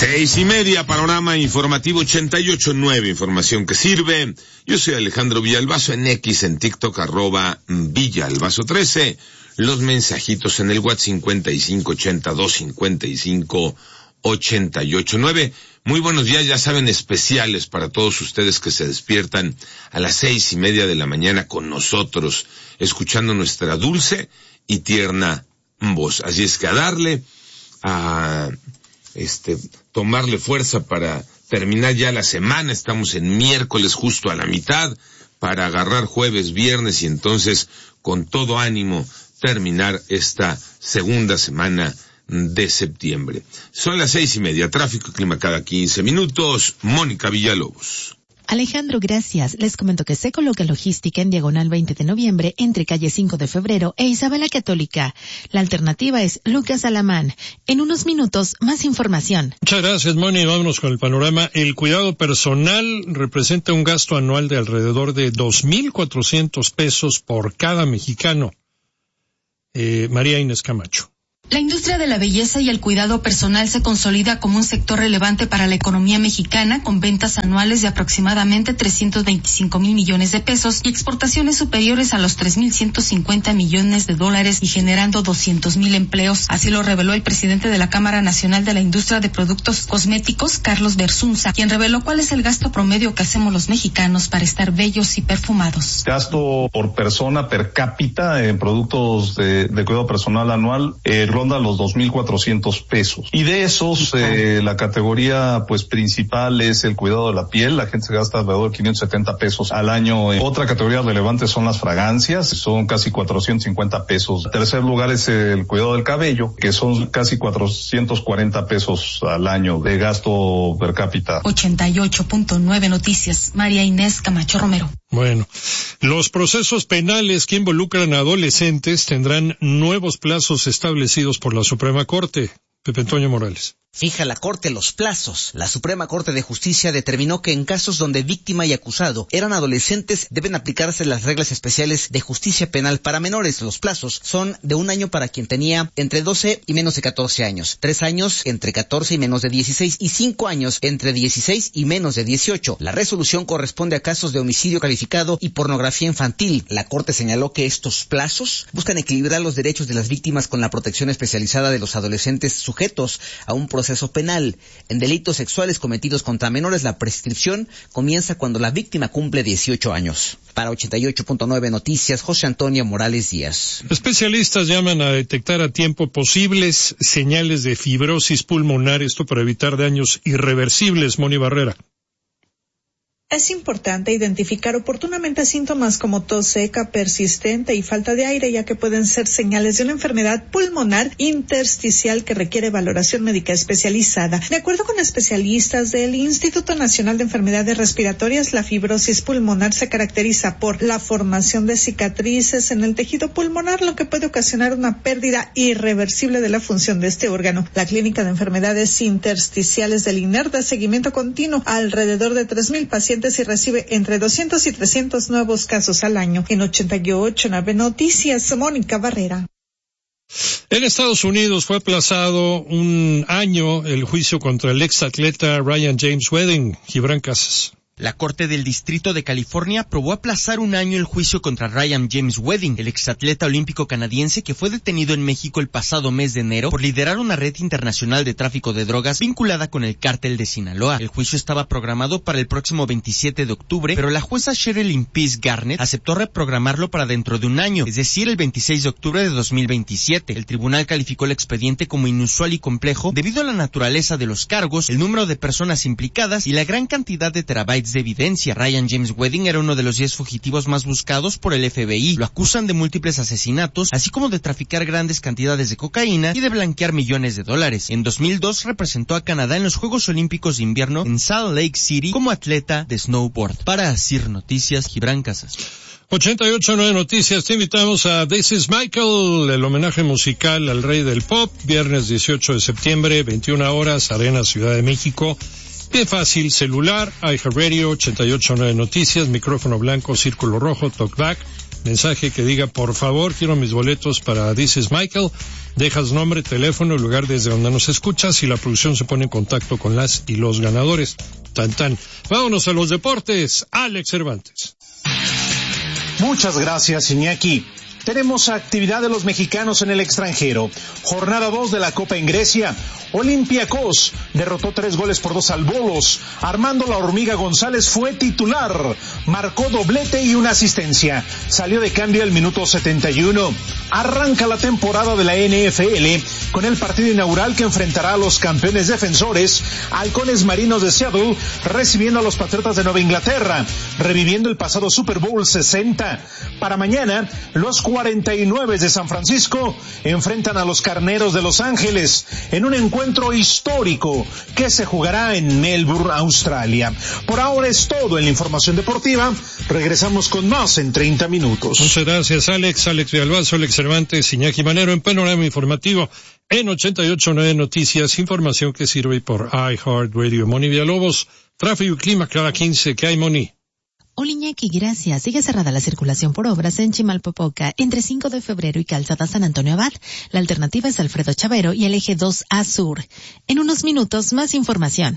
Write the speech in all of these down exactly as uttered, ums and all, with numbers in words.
Seis y media, panorama informativo ochenta y ocho nueve, información que sirve. Yo soy Alejandro Villalbazo, en X, en TikTok, arroba Villalbazo trece. Los mensajitos en el WhatsApp cincuenta y cinco ochenta y dos cincuenta y cinco ochenta y ocho nueve. Muy buenos días, ya saben, especiales para todos ustedes que se despiertan a las seis y media de la mañana con nosotros, escuchando nuestra dulce y tierna voz. Así es que a darle, a este, tomarle fuerza para terminar ya la semana. Estamos en miércoles justo a la mitad, para agarrar jueves, viernes y entonces con todo ánimo terminar esta segunda semana de septiembre. Son las seis y media, tráfico y clima cada quince minutos. Mónica Villalobos. Alejandro, gracias. Les comento que se coloca logística en diagonal veinte de noviembre entre calle cinco de febrero e Isabel la Católica. La alternativa es Lucas Alamán. En unos minutos, más información. Muchas gracias, Moni. Vámonos con el panorama. El cuidado personal representa un gasto anual de alrededor de dos mil cuatrocientos pesos por cada mexicano. Eh, María Inés Camacho. La industria de la belleza y el cuidado personal se consolida como un sector relevante para la economía mexicana, con ventas anuales de aproximadamente trescientos veinticinco mil millones de pesos y exportaciones superiores a los tres mil ciento cincuenta millones de dólares y generando doscientos mil empleos. Así lo reveló el presidente de la Cámara Nacional de la Industria de Productos Cosméticos, Carlos Bersunza, quien reveló cuál es el gasto promedio que hacemos los mexicanos para estar bellos y perfumados. Gasto por persona per cápita en productos de, de cuidado personal anual, eh, ronda los dos mil cuatrocientos pesos. Y de esos, eh, la categoría pues principal es el cuidado de la piel. La gente se gasta alrededor de quinientos setenta pesos al año. Otra categoría relevante son las fragancias, son casi cuatrocientos cincuenta pesos. En tercer lugar es el cuidado del cabello, que son casi cuatrocientos cuarenta pesos al año de gasto per cápita. ochenta y ocho punto nueve Noticias, María Inés Camacho Romero. Bueno, los procesos penales que involucran a adolescentes tendrán nuevos plazos establecidos por la Suprema Corte. Pepe Antonio Morales. Fija la Corte los plazos. La Suprema Corte de Justicia determinó que en casos donde víctima y acusado eran adolescentes deben aplicarse las reglas especiales de justicia penal para menores. Los plazos son de un año para quien tenía entre doce y menos de catorce años, tres años entre catorce y menos de dieciséis y cinco años entre dieciséis y menos de dieciocho. La resolución corresponde a casos de homicidio calificado y pornografía infantil. La Corte señaló que estos plazos buscan equilibrar los derechos de las víctimas con la protección especializada de los adolescentes sujetos a un proceso proceso penal. En delitos sexuales cometidos contra menores, la prescripción comienza cuando la víctima cumple dieciocho años. Para ochenta y ocho punto nueve Noticias, José Antonio Morales Díaz. Especialistas llaman a detectar a tiempo posibles señales de fibrosis pulmonar, esto para evitar daños irreversibles. Moni Barrera. Es importante identificar oportunamente síntomas como tos seca, persistente y falta de aire, ya que pueden ser señales de una enfermedad pulmonar intersticial que requiere valoración médica especializada. De acuerdo con especialistas del Instituto Nacional de Enfermedades Respiratorias, la fibrosis pulmonar se caracteriza por la formación de cicatrices en el tejido pulmonar, lo que puede ocasionar una pérdida irreversible de la función de este órgano. La Clínica de Enfermedades Intersticiales del I N E R da seguimiento continuo a alrededor de tres mil pacientes y recibe entre doscientos y trescientos nuevos casos al año. En ochenta y ocho nueve Noticias, Mónica Barrera. En Estados Unidos fue aplazado un año el juicio contra el ex atleta Ryan James Wedding. Gibran Casas. La Corte del Distrito de California aprobó aplazar un año el juicio contra Ryan James Wedding, el exatleta olímpico canadiense que fue detenido en México el pasado mes de enero por liderar una red internacional de tráfico de drogas vinculada con el cártel de Sinaloa. El juicio estaba programado para el próximo veintisiete de octubre, pero la jueza Sherilyn Peace Garnett aceptó reprogramarlo para dentro de un año, es decir, el veintiséis de octubre de dos mil veintisiete. El tribunal calificó el expediente como inusual y complejo debido a la naturaleza de los cargos, el número de personas implicadas y la gran cantidad de terabytes de evidencia. Ryan James Wedding era uno de los diez fugitivos más buscados por el F B I. Lo acusan de múltiples asesinatos, así como de traficar grandes cantidades de cocaína y de blanquear millones de dólares. En dos mil dos representó a Canadá en los Juegos Olímpicos de Invierno en Salt Lake City como atleta de snowboard. Para Asir Noticias, Gibran Casas. ochenta y ocho nueve Noticias, te invitamos a This is Michael, el homenaje musical al rey del pop, viernes dieciocho de septiembre, veintiuna horas, Arena Ciudad de México. Bien fácil, celular, iHeartRadio, ochenta y ocho nueve Noticias, micrófono blanco, círculo rojo, talkback, mensaje que diga, por favor, quiero mis boletos para This is Michael. Dejas nombre, teléfono, lugar desde donde nos escuchas y la producción se pone en contacto con las y los ganadores. Tan tan. Vámonos a los deportes. Alex Cervantes. Muchas gracias, Iñaki. Tenemos actividad de los mexicanos en el extranjero. Jornada dos de la Copa en Grecia. Olympiacos derrotó tres goles por dos al Bolos. Armando La Hormiga González fue titular. Marcó doblete y una asistencia. Salió de cambio al minuto setenta y uno. Arranca la temporada de la N F L con el partido inaugural que enfrentará a los campeones defensores, Halcones Marinos de Seattle, recibiendo a los Patriotas de Nueva Inglaterra, reviviendo el pasado Super Bowl sesenta. Para mañana, los cuarenta y nueve de San Francisco enfrentan a los Carneros de Los Ángeles en un encuentro histórico que se jugará en Melbourne, Australia. Por ahora es todo en la información deportiva. Regresamos con más en treinta minutos. Muchas gracias, Alex. Alex Villalbazo, Alex Cervantes, Iñaki Manero en Panorama Informativo en ochenta y ocho punto nueve Noticias. Información que sirve por iHeartRadio. Moni Villalobos, tráfico y clima cada quince. ¿Qué hay, Moni? Hola Iñaki, gracias. Sigue cerrada la circulación por obras en Chimalpopoca, entre cinco de febrero y Calzada San Antonio Abad. La alternativa es Alfredo Chavero y el eje dos A Sur. En unos minutos, más información.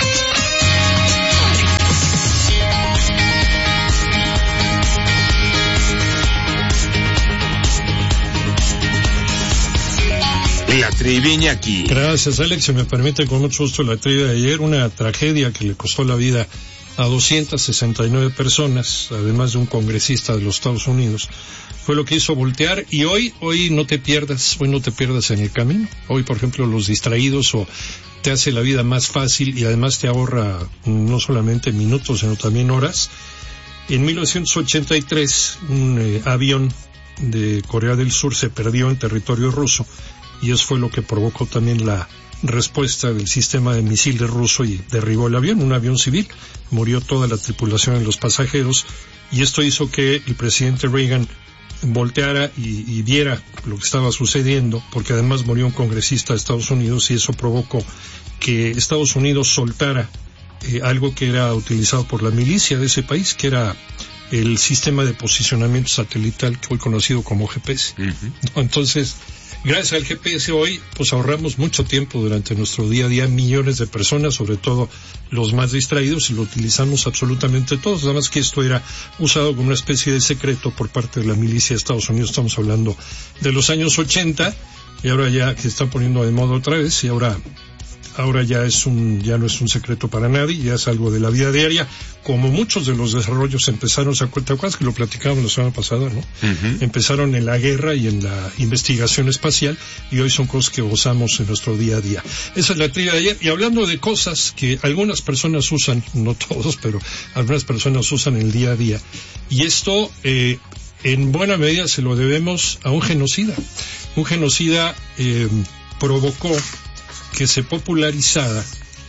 La trivia, Iñaki. Gracias, Alex. Si me permite, con mucho gusto, la trivia de ayer. Una tragedia que le costó la vida a doscientas sesenta y nueve personas, además de un congresista de los Estados Unidos. Fue lo que hizo voltear, y hoy, hoy no te pierdas, hoy no te pierdas en el camino. Hoy, por ejemplo, los distraídos o te hace la vida más fácil y además te ahorra no solamente minutos, sino también horas. En mil novecientos ochenta y tres, un eh, avión de Corea del Sur se perdió en territorio ruso, y eso fue lo que provocó también la respuesta del sistema de misiles ruso y derribó el avión, un avión civil. Murió toda la tripulación y los pasajeros, y esto hizo que el presidente Reagan volteara y, y viera lo que estaba sucediendo, porque además murió un congresista de Estados Unidos, y eso provocó que Estados Unidos soltara eh, algo que era utilizado por la milicia de ese país, que era el sistema de posicionamiento satelital, que hoy conocido como G P S. Uh-huh. Entonces, gracias al G P S hoy, pues ahorramos mucho tiempo durante nuestro día a día, millones de personas, sobre todo los más distraídos, y lo utilizamos absolutamente todos. Nada más que esto era usado como una especie de secreto por parte de la milicia de Estados Unidos. Estamos hablando de los años ochenta, y ahora ya se está poniendo de moda otra vez, y ahora ahora ya es un ya no es un secreto para nadie, ya es algo de la vida diaria. Como muchos de los desarrollos empezaron, ¿se acuerdan que lo platicábamos la semana pasada, no? Uh-huh. Empezaron en la guerra y en la investigación espacial, y hoy son cosas que gozamos en nuestro día a día. Esa es la trivia de ayer. Y hablando de cosas que algunas personas usan, no todos, pero algunas personas usan en el día a día, y esto eh, en buena medida se lo debemos a un genocida. Un genocida eh, provocó que se popularizara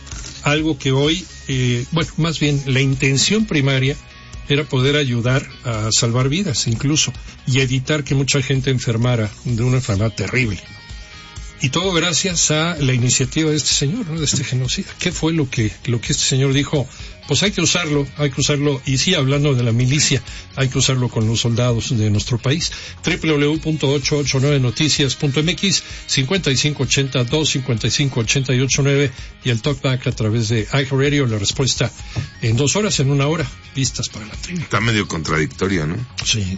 algo que hoy, eh, bueno, más bien la intención primaria era poder ayudar a salvar vidas incluso, y evitar que mucha gente enfermara de una enfermedad terrible. Y todo gracias a la iniciativa de este señor, ¿no? De este genocida. ¿Qué fue lo que, lo que este señor dijo? Pues hay que usarlo, hay que usarlo, y sí, hablando de la milicia, hay que usarlo con los soldados de nuestro país. doble u doble u doble u punto ochocientos ochenta y nueve noticias punto m x, cincuenta y cinco ochenta, dos cincuenta y cinco ochenta y ocho nueve, y el talkback a través de iHeartRadio. La respuesta en dos horas, en una hora, vistas para la trivia. Está medio contradictorio, ¿no? Sí.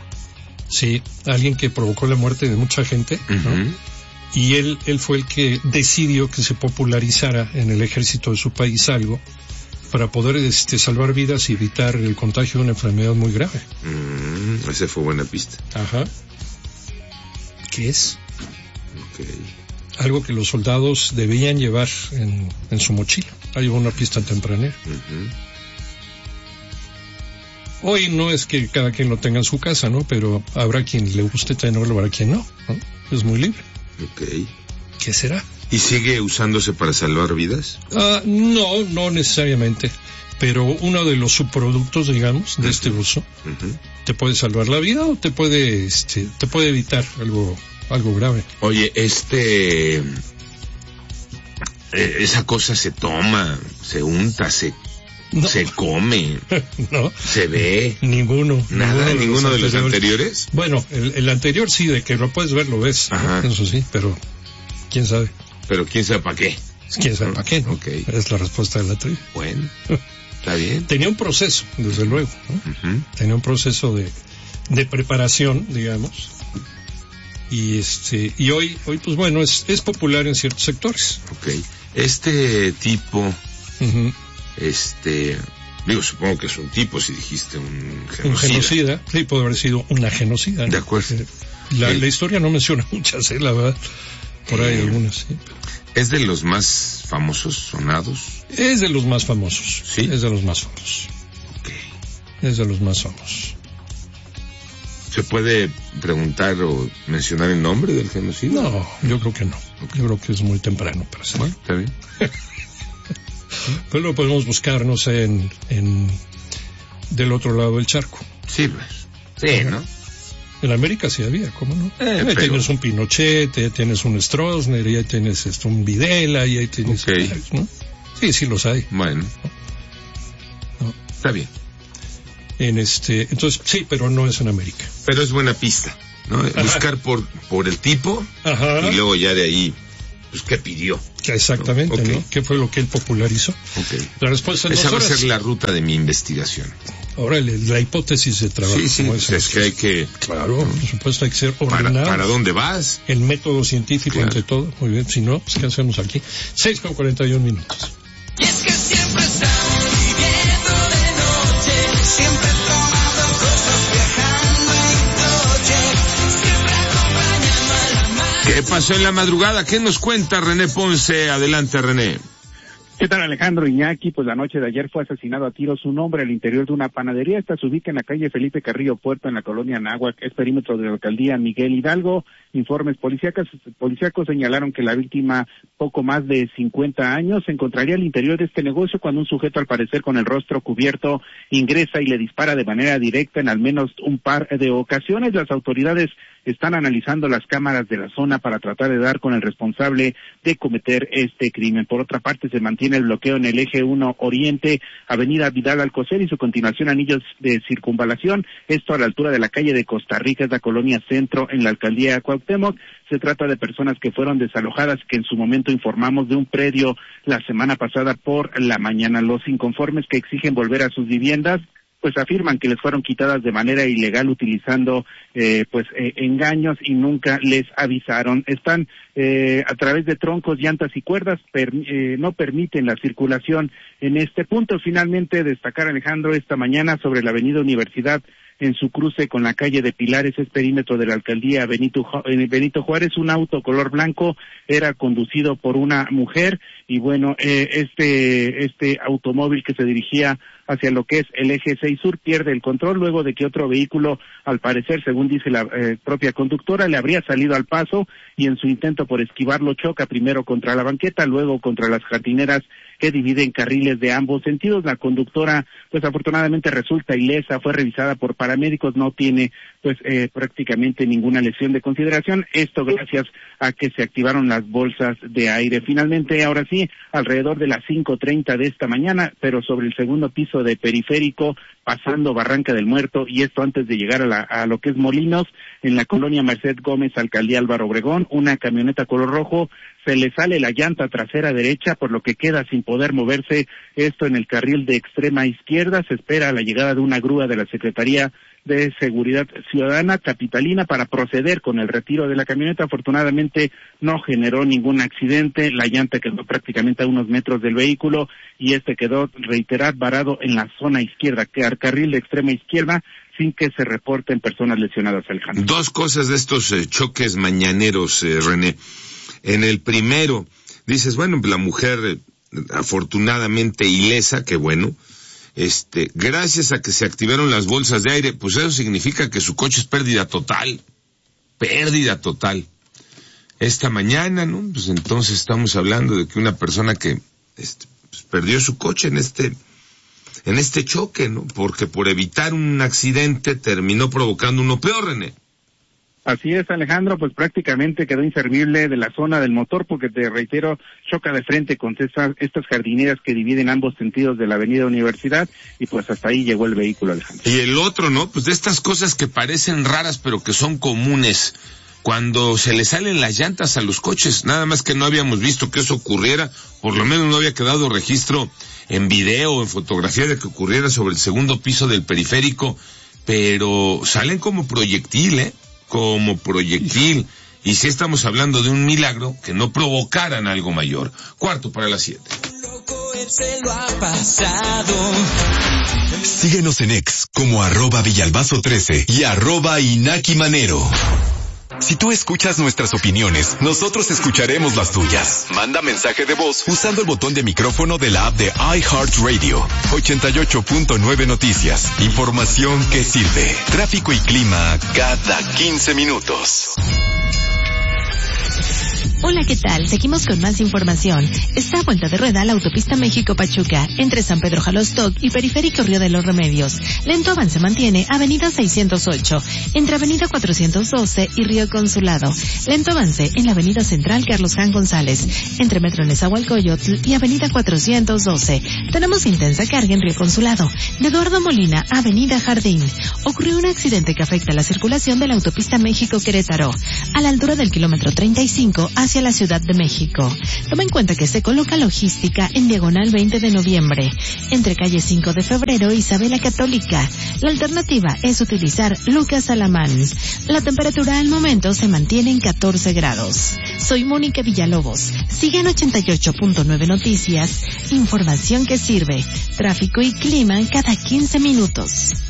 Sí, alguien que provocó la muerte de mucha gente, ¿no? Uh-huh. Y él, él fue el que decidió que se popularizara en el ejército de su país algo para poder este, salvar vidas y evitar el contagio de una enfermedad muy grave. Mm, esa fue buena pista. Ajá. ¿Qué es? Okay. Algo que los soldados debían llevar en, en su mochila. Hay una pista tempranera. Uh-huh. Hoy no es que cada quien lo tenga en su casa, ¿no? Pero habrá quien le guste tenerlo, habrá quien no, ¿no? Es muy libre. Okay. ¿Qué será? ¿Y sigue usándose para salvar vidas? Uh, no, no necesariamente, pero uno de los subproductos, digamos, de uh-huh. este uso, uh-huh. te puede salvar la vida o te puede, este, te puede evitar algo, algo grave. Oye, este, eh, esa cosa se toma, se unta, se No. Se come. No. Se ve. Ninguno. Nada, ninguno, ninguno de los anteriores. anteriores. Bueno, el, el anterior sí, de que lo puedes ver, lo ves. Ajá. ¿No? Eso sí, pero quién sabe. Pero quién sabe para qué. Quién sabe para qué, ¿no? Okay. Es la respuesta de la trivia. Bueno, está bien. Tenía un proceso, desde luego, ¿no? Uh-huh. Tenía un proceso de, de preparación, digamos. Y este, y hoy, hoy pues bueno, es, es popular en ciertos sectores. Okay. Este tipo, uh-huh. este, digo, supongo que es un tipo, si dijiste un genocida. Un genocida, sí, puede haber sido una genocida, ¿no? De acuerdo. Eh, la, la historia no menciona muchas, ¿eh? La verdad, por ahí eh, algunas, sí. ¿Es de los más famosos, sonados? Es de los más famosos. ¿Sí? Es de los más famosos. Ok. Es de los más famosos. ¿Se puede preguntar o mencionar el nombre del genocida? No, yo creo que no. Okay. Yo creo que es muy temprano para saber. Bueno, está bien. Pero lo podemos buscar, no sé, en, en del otro lado del charco. Sí, pues. Sí, ¿no? En América sí había, ¿cómo no? Eh, ahí pero... tienes un Pinochet, ahí tienes un Stroessner, y ahí tienes esto, un Videla, y ahí tienes... Okay. ¿no? Sí, sí los hay. Bueno. ¿No? Está bien. En este, entonces, sí, pero no es en América. Pero es buena pista, ¿no? Ajá. Buscar por, por el tipo. Ajá. Y luego ya de ahí, pues, ¿qué pidió? Exactamente, ¿no? Okay. ¿no? ¿Qué fue lo que él popularizó? Okay. La respuesta es esa va horas. a ser la ruta de mi investigación. Ahora, la hipótesis de trabajo. Sí, sí, pues es que hay que... Claro, ¿no? Por supuesto hay que ser ordenado. ¿Para, para dónde vas? El método científico, claro. Ante todo. Muy bien, si no, pues ¿qué hacemos aquí? seis con cuarenta y un minutos. Y es que siempre estamos viviendo de noche, siempre tomando cosas, viajando en coche, siempre acompañando a la mar. ¿Qué pasó en la madrugada? ¿Qué nos cuenta René Ponce? Adelante, René. ¿Qué tal, Alejandro? Iñaki? Pues la noche de ayer fue asesinado a tiros un hombre al interior de una panadería. Esta se ubica en la calle Felipe Carrillo Puerto, en la colonia Anáhuac, es perímetro de la alcaldía Miguel Hidalgo. Informes policíacos, policíacos señalaron que la víctima, poco más de cincuenta años, se encontraría al interior de este negocio cuando un sujeto, al parecer con el rostro cubierto, ingresa y le dispara de manera directa en al menos un par de ocasiones. Las autoridades están analizando las cámaras de la zona para tratar de dar con el responsable de cometer este crimen. Por otra parte, se mantiene el bloqueo en el eje uno Oriente, avenida Vidal Alcocer y su continuación anillos de circunvalación, esto a la altura de la calle de Costa Rica, es la colonia Centro en la alcaldía Cuauhtémoc. Se trata de personas que fueron desalojadas, que en su momento informamos de un predio la semana pasada por la mañana. Los inconformes que exigen volver a sus viviendas pues afirman que les fueron quitadas de manera ilegal utilizando eh, pues eh, engaños y nunca les avisaron. Están eh, a través de troncos, llantas y cuerdas, per, eh, no permiten la circulación en este punto. Finalmente, destacar, Alejandro, esta mañana sobre la avenida Universidad, en su cruce con la calle de Pilares, es perímetro de la alcaldía Benito, Benito Juárez, un auto color blanco era conducido por una mujer y bueno, eh, este este automóvil que se dirigía hacia lo que es el eje seis sur pierde el control luego de que otro vehículo, al parecer, según dice la eh, propia conductora, le habría salido al paso y en su intento por esquivarlo choca primero contra la banqueta, luego contra las jardineras que dividen carriles de ambos sentidos. La conductora, pues afortunadamente resulta ilesa, fue revisada por paramédicos, no tiene pues eh, prácticamente ninguna lesión de consideración, esto gracias a que se activaron las bolsas de aire. Finalmente, ahora sí, alrededor de las cinco treinta de esta mañana, pero sobre el segundo piso de Periférico, pasando Barranca del Muerto, y esto antes de llegar a, la, a lo que es Molinos, en la colonia Merced Gómez, alcaldía Álvaro Obregón, una camioneta color rojo, se le sale la llanta trasera derecha, por lo que queda sin poder moverse, esto en el carril de extrema izquierda. Se espera la llegada de una grúa de la Secretaría de Seguridad Ciudadana capitalina para proceder con el retiro de la camioneta. Afortunadamente no generó ningún accidente, la llanta quedó prácticamente a unos metros del vehículo y este quedó, reiterar, varado en la zona izquierda, que al carril de extrema izquierda, sin que se reporten personas lesionadas, Alejandro. Dos cosas de estos eh, choques mañaneros, eh, René. En el primero, dices, bueno, la mujer eh, afortunadamente ilesa, que bueno, este, gracias a que se activaron las bolsas de aire, pues eso significa que su coche es pérdida total, pérdida total. Esta mañana, ¿no? Pues entonces estamos hablando de que una persona que este, pues perdió su coche en este, en este choque, ¿no? Porque por evitar un accidente terminó provocando uno peor, René. Así es, Alejandro, pues prácticamente quedó inservible de la zona del motor porque, te reitero, choca de frente con estas, estas jardineras que dividen ambos sentidos de la avenida Universidad y pues hasta ahí llegó el vehículo, Alejandro. Y el otro, ¿no? Pues de estas cosas que parecen raras pero que son comunes, cuando se le salen las llantas a los coches, nada más que no habíamos visto que eso ocurriera, por lo menos no había quedado registro en video o en fotografía de que ocurriera sobre el segundo piso del periférico, pero salen como proyectil, ¿eh? Como proyectil, y si estamos hablando de un milagro que no provocaran algo mayor. Cuarto para las siete. Síguenos en X como arroba Villalbazo trece y arroba Inaki Manero. Si tú escuchas nuestras opiniones, nosotros escucharemos las tuyas. Manda mensaje de voz usando el botón de micrófono de la app de iHeartRadio. ochenta y ocho punto nueve Noticias. Información que sirve. Tráfico y clima cada quince minutos. Hola, ¿qué tal? Seguimos con más información. Está a vuelta de rueda la autopista México-Pachuca, entre San Pedro Jalostoc y Periférico Río de los Remedios. Lento avance mantiene Avenida seiscientos ocho, entre Avenida cuatrocientos doce y Río Consulado. Lento avance en la Avenida Central Carlos Jan González, entre Metro Nezahualcóyotl y Avenida cuatrocientos doce. Tenemos intensa carga en Río Consulado. De Eduardo Molina, Avenida Jardín. Ocurrió un accidente que afecta la circulación de la autopista México-Querétaro, a la altura del kilómetro treinta y cinco hacia la Ciudad de México. Toma en cuenta que se coloca logística en diagonal veinte de noviembre, entre calle cinco de febrero y Isabela Católica. La alternativa es utilizar Lucas Alamán. La temperatura al momento se mantiene en catorce grados. Soy Mónica Villalobos. Sigan ochenta y ocho punto nueve Noticias. Información que sirve. Tráfico y clima cada quince minutos.